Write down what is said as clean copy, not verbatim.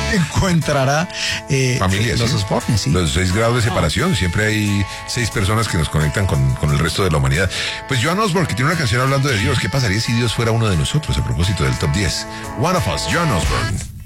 encontrará familia, los sí. Osborne, sí. Los 6 grados de separación. Siempre hay 6 personas que nos conectan con el resto de la humanidad. Pues Joan Osborne, que tiene una canción hablando de Dios. ¿Qué pasaría si Dios fuera uno de nosotros? A propósito del top 10. One of Us, Joan Osborne.